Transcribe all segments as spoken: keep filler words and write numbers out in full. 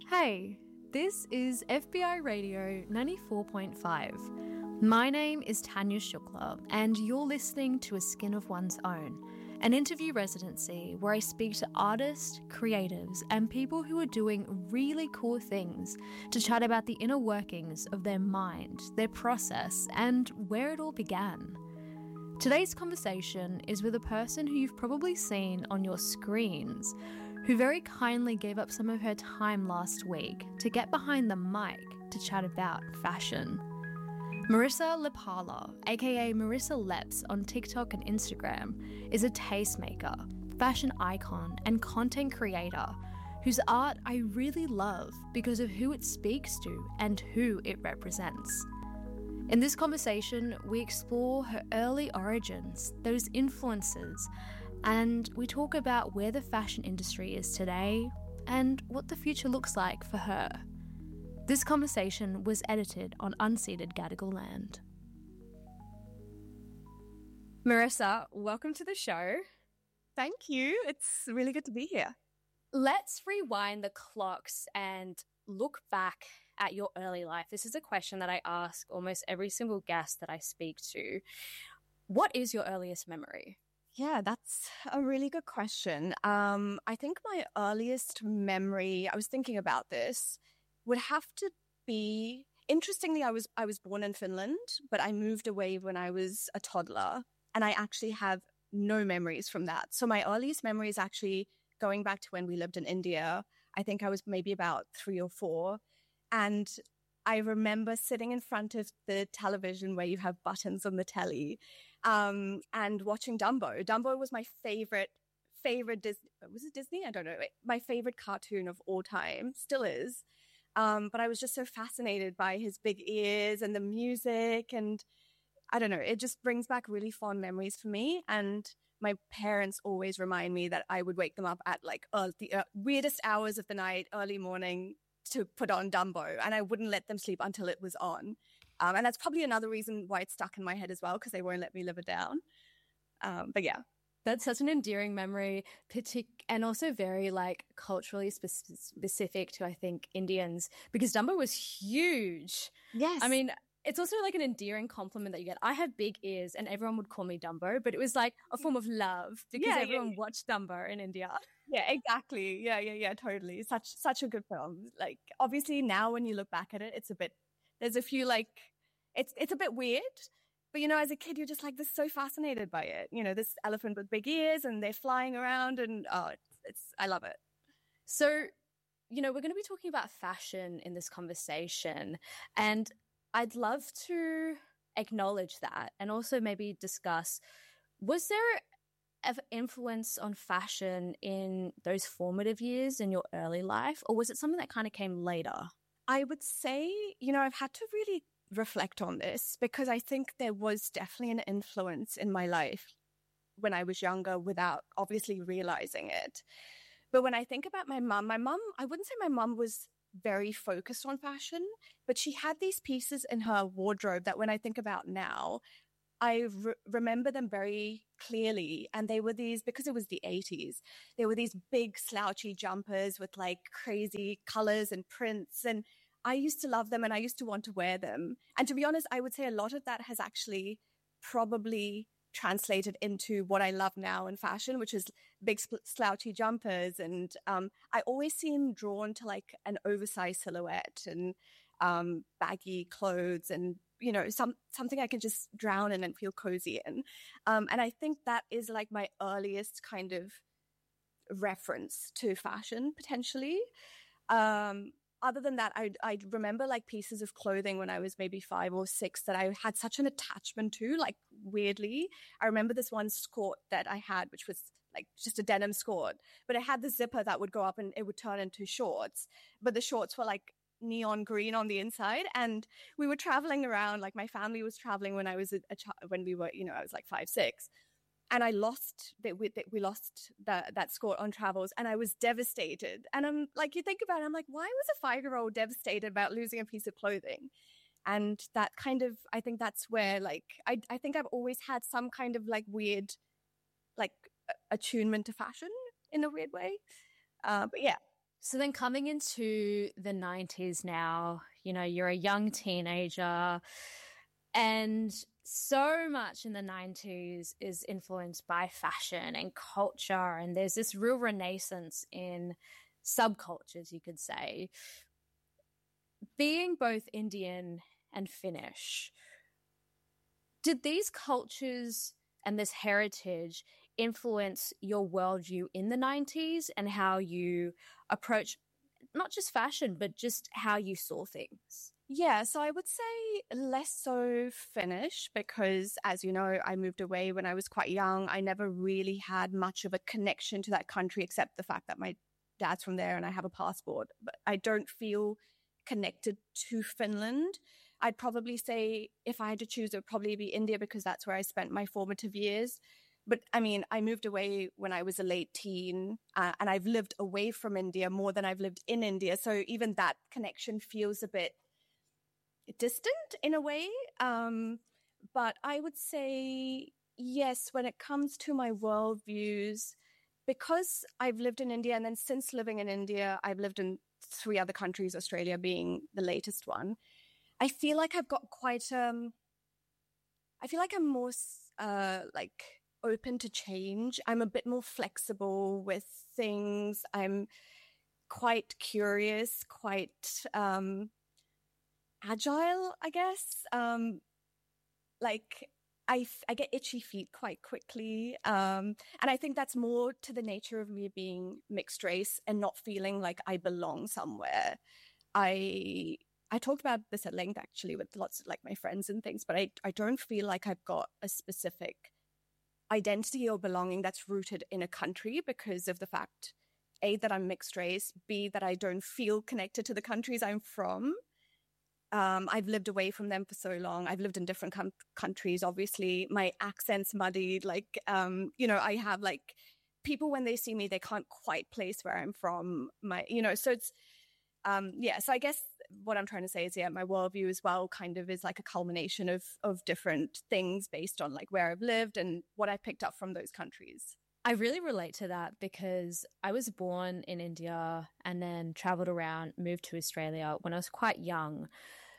Hey, this is F B I Radio ninety-four point five. My name is Tanya Shukla, and you're listening to A Skin of One's Own, an interview residency where I speak to artists, creatives, and people who are doing really cool things to chat about the inner workings of their mind, their process, and where it all began. Today's conversation is with a person who you've probably seen on your screens, who very kindly gave up some of her time last week to get behind the mic to chat about fashion. Marissa Lepala, aka Marissa Leps on TikTok and Instagram, is a tastemaker, fashion icon, and content creator whose art I really love because of who it speaks to and who it represents. In this conversation, we explore her early origins, those influences, and we talk about where the fashion industry is today and what the future looks like for her. This conversation was edited on unceded Gadigal land. Marissa, welcome to the show. Thank you. It's really good to be here. Let's rewind the clocks and look back at your early life. This is a question that I ask almost every single guest that I speak to. What is your earliest memory? Yeah, that's a really good question. Um, I think my earliest memory, I was thinking about this, would have to be, interestingly, I was I was born in Finland, but I moved away when I was a toddler, and I actually have no memories from that. So my earliest memory is actually going back to when we lived in India. I think I was maybe about three or four, and I remember sitting in front of the television where you have buttons on the telly, um, and watching Dumbo. Dumbo was my favorite, favorite Disney, was it Disney? I don't know. My favorite cartoon of all time, still is. Um, but I was just so fascinated by his big ears and the music. And I don't know, it just brings back really fond memories for me. And my parents always remind me that I would wake them up at like uh, the uh, weirdest hours of the night, early morning, to put on Dumbo. And I wouldn't let them sleep until it was on. Um, and that's probably another reason why it's stuck in my head as well, because they won't let me live it down. Um, but yeah. That's such an endearing memory, partic- and also very like culturally spe- specific to, I think, Indians, because Dumbo was huge. Yes. I mean, it's also like an endearing compliment that you get. I have big ears and everyone would call me Dumbo, but it was like a form of love because yeah, everyone yeah, yeah. watched Dumbo in India. Yeah, exactly. Yeah, yeah, yeah, totally. Such, such a good film. Like, obviously now when you look back at it, it's a bit, there's a few like, it's, it's a bit weird. But, you know, as a kid, you're just like, this so fascinated by it. You know, this elephant with big ears and they're flying around and, oh, it's, it's I love it. So, you know, we're going to be talking about fashion in this conversation. And I'd love to acknowledge that and also maybe discuss, was there ever influence on fashion in those formative years in your early life? Or was it something that kind of came later? I would say, you know, I've had to really reflect on this because I think there was definitely an influence in my life when I was younger without obviously realizing it. But when I think about my mum, my mum, I wouldn't say my mum was very focused on fashion, but she had these pieces in her wardrobe that when I think about now, I re- remember them very clearly. And they were these, because it was the eighties, there were these big slouchy jumpers with like crazy colors and prints, and I used to love them and I used to want to wear them. And to be honest, I would say a lot of that has actually probably translated into what I love now in fashion, which is big slouchy jumpers. And um, I always seem drawn to like an oversized silhouette and um, baggy clothes and, you know, some something I can just drown in and feel cozy in. Um, and I think that is like my earliest kind of reference to fashion, potentially. Um, Other than that, I I remember like pieces of clothing when I was maybe five or six that I had such an attachment to, like weirdly. I remember this one skirt that I had, which was like just a denim skirt, but it had the zipper that would go up and it would turn into shorts. But the shorts were like neon green on the inside. And we were traveling around, like my family was traveling when I was a, a child, when we were, you know, I was like five, six. And I lost that we, that we lost that that skirt on travels, and I was devastated. And I'm like, you think about it, I'm like, why was a five-year-old devastated about losing a piece of clothing? And that kind of, I think that's where like, I I think I've always had some kind of like weird, like attunement to fashion in a weird way. Uh, but yeah. So then coming into the nineties now, you know, you're a young teenager, and so much in the nineties is influenced by fashion and culture, and there's this real renaissance in subcultures, you could say. Being both Indian and Finnish, did these cultures and this heritage influence your worldview in the nineties and how you approach not just fashion, but just how you saw things? Yeah, so I would say less so Finnish because, as you know, I moved away when I was quite young. I never really had much of a connection to that country except the fact that my dad's from there and I have a passport. But I don't feel connected to Finland. I'd probably say if I had to choose, it would probably be India because that's where I spent my formative years. But I mean, I moved away when I was a late teen, uh, and I've lived away from India more than I've lived in India. So even that connection feels a bit distant in a way. Um, but I would say, yes, when it comes to my worldviews, because I've lived in India, and then since living in India, I've lived in three other countries, Australia being the latest one. I feel like I've got quite, um, I feel like I'm more uh, like open to change. I'm a bit more flexible with things. I'm quite curious, quite um, agile, I guess. Um, like I, I get itchy feet quite quickly. Um, and I think that's more to the nature of me being mixed race and not feeling like I belong somewhere. I I talked about this at length actually with lots of like my friends and things, but I, I don't feel like I've got a specific identity or belonging that's rooted in a country because of the fact, A, that I'm mixed race, B, that I don't feel connected to the countries I'm from. Um, I've lived away from them for so long. I've lived in different com- countries, obviously. My accent's muddied. Like, um, you know, I have like people when they see me, they can't quite place where I'm from. My, you know, so it's, um, yeah. So I guess what I'm trying to say is, yeah, my worldview as well kind of is like a culmination of of different things based on like where I've lived and what I picked up from those countries. I really relate to that because I was born in India and then traveled around, moved to Australia when I was quite young.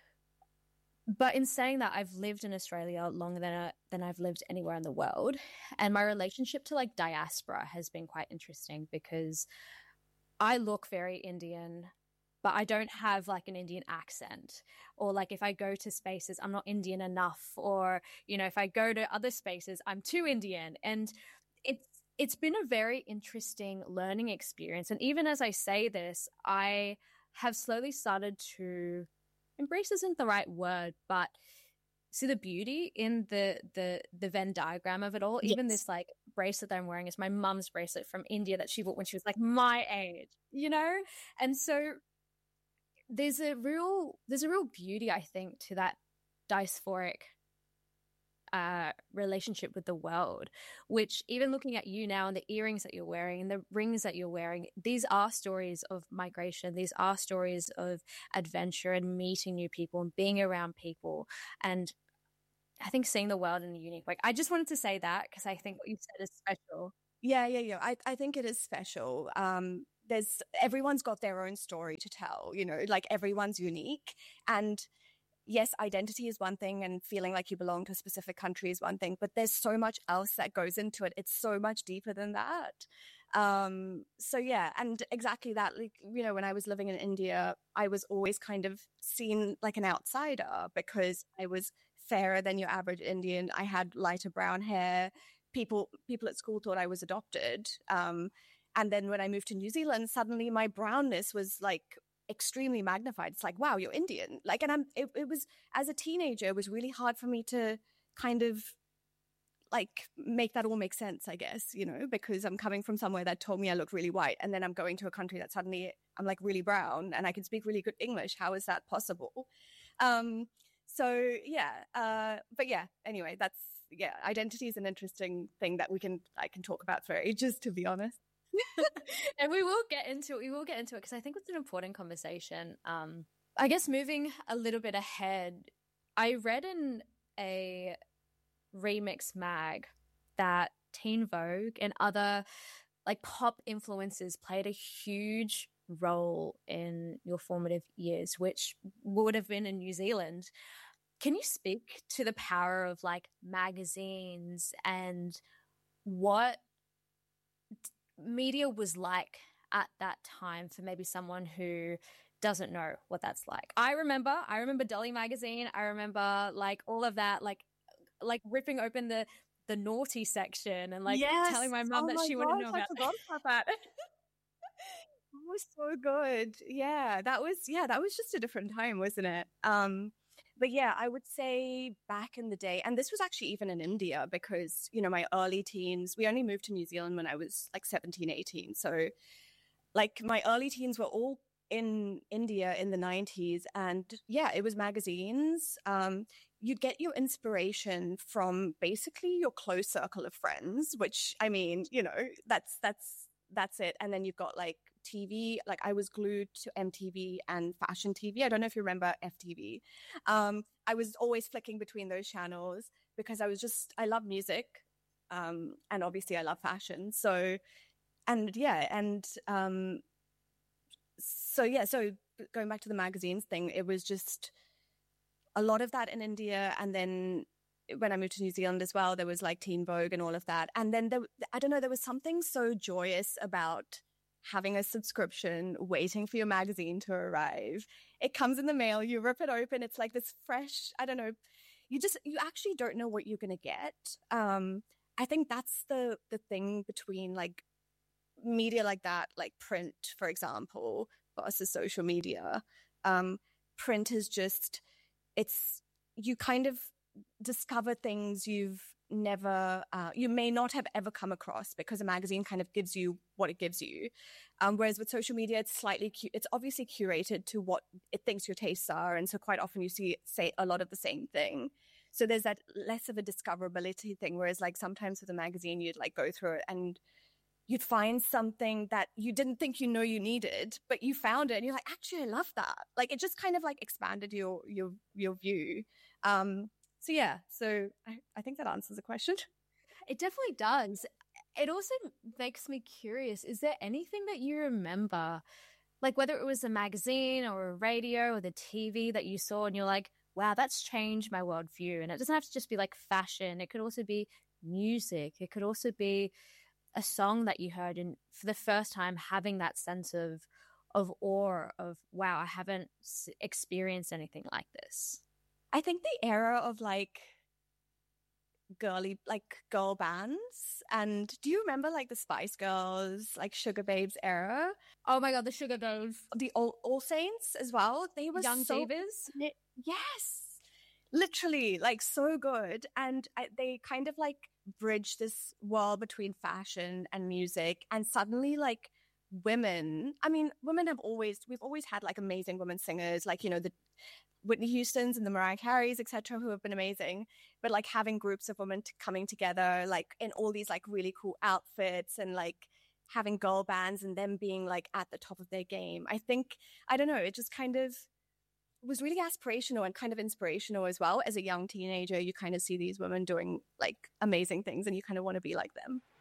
But in saying that, I've lived in Australia longer than, uh, than I've lived anywhere in the world. And my relationship to like diaspora has been quite interesting because I look very Indian, but I don't have like an Indian accent. Or like if I go to spaces, I'm not Indian enough. Or, you know, if I go to other spaces, I'm too Indian. And it's it's been a very interesting learning experience. And even as I say this, I have slowly started to embrace isn't the right word, but see the beauty in the the the Venn diagram of it all. Yes. Even this like bracelet that I'm wearing is my mum's bracelet from India that she bought when she was like my age, you know? And so there's a real there's a real beauty, I think, to that diasporic uh relationship with the world, which even looking at you now and the earrings that you're wearing and the rings that you're wearing, these are stories of migration. These are stories of adventure and meeting new people and being around people. And I think seeing the world in a unique way. I just wanted to say that because I think what you said is special. Yeah, yeah, yeah. I, I think it is special. Um, there's everyone's got their own story to tell, you know, like everyone's unique. And yes, identity is one thing and feeling like you belong to a specific country is one thing, but there's so much else that goes into it. It's so much deeper than that. Um, so yeah, and exactly that, like, you know, when I was living in India, I was always kind of seen like an outsider because I was fairer than your average Indian. I had lighter brown hair. People, people at school thought I was adopted. Um, and then when I moved to New Zealand, suddenly my brownness was like extremely magnified. It's like, wow, you're Indian. Like, and I'm, it, it was, as a teenager, it was really hard for me to kind of like make that all make sense, I guess, you know, because I'm coming from somewhere that told me I look really white. And then I'm going to a country that suddenly I'm like really brown and I can speak really good English. How is that possible? Um, so yeah. Uh, but yeah, anyway, that's, yeah, identity is an interesting thing that we can, I can talk about for ages, to be honest. And we will get into it. We will get into it because I think it's an important conversation. Um, I guess moving a little bit ahead, I read in a Remix mag that Teen Vogue and other like pop influencers played a huge role in your formative years, which would have been in New Zealand. Can you speak to the power of like magazines and what media was like at that time for maybe someone who doesn't know what that's like? I remember, I remember Dolly magazine. I remember like all of that, like, like ripping open the, the naughty section and like Yes. telling my mum Oh that my she gosh, wouldn't know I about forgot about that. It was so good. Yeah, that was, yeah, that was just a different time, wasn't it? Um, but yeah, I would say back in the day, and this was actually even in India because, you know, my early teens, we only moved to New Zealand when I was like seventeen, eighteen. So like my early teens were all in India in the nineties. And yeah, it was magazines. Um, you'd get your inspiration from basically your close circle of friends, which I mean, you know, that's, that's, that's it. And then you've got like T V, like I was glued to M T V and fashion T V. I don't know if you remember F T V. Um, I was always flicking between those channels because I was just, I love music. Um, and obviously I love fashion. So, and yeah, and um, so yeah, so going back to the magazines thing, it was just a lot of that in India. And then when I moved to New Zealand as well, there was like Teen Vogue and all of that. And then there, I don't know, there was something so joyous about having a subscription, waiting for your magazine to arrive. It comes in the mail, you rip it open. It's like this fresh, I don't know, you just, you actually don't know what you're going to get. Um, I think that's the the thing between like media like that, like print, for example, versus social media. Um, print is just, it's, you kind of discover things you've never, uh, you may not have ever come across because a magazine kind of gives you what it gives you. Um, whereas with social media, it's slightly, cu- it's obviously curated to what it thinks your tastes are. And so quite often you see, say a lot of the same thing. So there's that less of a discoverability thing. Whereas like sometimes with a magazine, you'd like go through it and you'd find something that you didn't think you know you needed, but you found it and you're like, actually, I love that. Like it just kind of like expanded your, your, your view. Um, so yeah, so I, I think that answers the question. It definitely does. It also makes me curious. Is there anything that you remember, like whether it was a magazine or a radio or the T V that you saw and you're like, wow, that's changed my worldview? And it doesn't have to just be like fashion. It could also be music. It could also be a song that you heard and for the first time having that sense of of awe of, wow, I haven't experienced anything like this. I think the era of like girly, like girl bands. And do you remember like the Spice Girls, like Sugar Babes era? Oh my God, the Sugar Babes. The All, All Saints as well. They were Young so... Divas? Yes. Literally, like so good. And I, they kind of like bridge this wall between fashion and music. And suddenly like women, I mean, women have always, we've always had like amazing women singers, like, you know, the Whitney Houstons and the Mariah Careys, et cetera, who have been amazing. But like having groups of women t- coming together, like in all these like really cool outfits and like having girl bands and them being like at the top of their game. I think, I don't know, it just kind of was really aspirational and kind of inspirational as well. As a young teenager, you kind of see these women doing like amazing things and you kind of want to be like them.